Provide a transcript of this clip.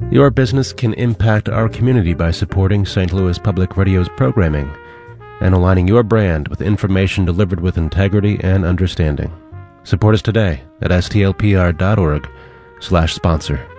Your business can impact our community by supporting St. Louis Public Radio's programming and aligning your brand with information delivered with integrity and understanding. Support us today at stlpr.org/sponsor.